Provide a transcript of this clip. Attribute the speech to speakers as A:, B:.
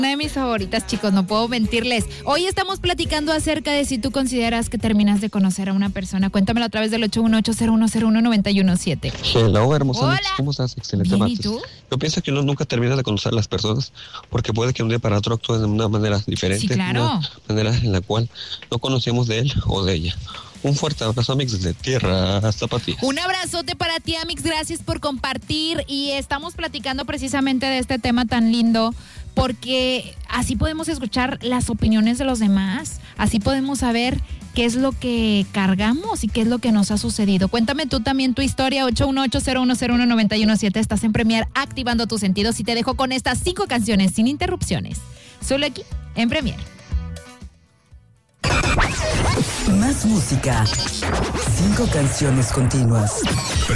A: Una de mis favoritas, chicos, no puedo mentirles. Hoy estamos platicando acerca de si tú consideras que terminas de conocer a una persona. Cuéntamelo a través del 818-0101-917.
B: Hello, hermosa.
A: Hola.
B: ¿Cómo estás? Excelente
A: Bien,
B: martes.
A: ¿y tú?
B: Yo pienso que uno nunca termina de conocer a las personas porque puede que un día para otro actúen de una manera diferente.
A: Sí, claro.
B: Una manera en la cual no conocíamos de él o de ella. Un fuerte abrazo, Amix, desde Tierra hasta Zapatillas.
A: Un abrazote para ti, Amix. Gracias por compartir. Y estamos platicando precisamente de este tema tan lindo, porque así podemos escuchar las opiniones de los demás. Así podemos saber qué es lo que cargamos y qué es lo que nos ha sucedido. Cuéntame tú también tu historia. 818-0101-917. Estás en Premier, activando tus sentidos, y te dejo con estas 5 canciones sin interrupciones. Solo aquí, en Premier.
C: Más música. 5 canciones continuas.